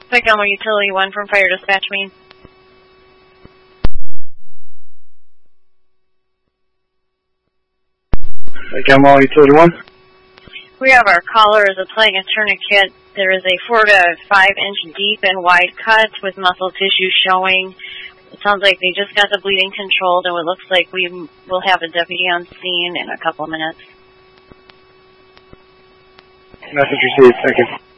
Pick Elmo Utility 1 from Fire Dispatch Main. Pick Elmo Utility 1. We have our caller is applying a tourniquet. There is a 4 to 5 inch deep and wide cut with muscle tissue showing. It sounds like they just got the bleeding controlled, and it looks like we will have a deputy on scene in a couple of minutes. Message received. Thank you.